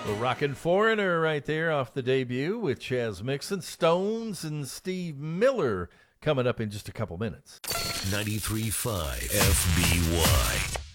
A rockin' Foreigner right there off the debut with Chaz Mixon, Stones, and Steve Miller coming up in just a couple minutes. 93.5 FBY.